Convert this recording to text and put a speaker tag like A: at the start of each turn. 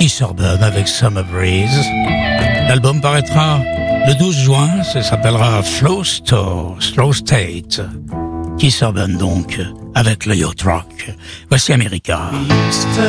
A: Keith Urban avec Summer Breeze. L'album paraîtra le 12 juin, ça s'appellera Flow State. Keith Urban donc, avec le yacht rock. Voici America.
B: Easter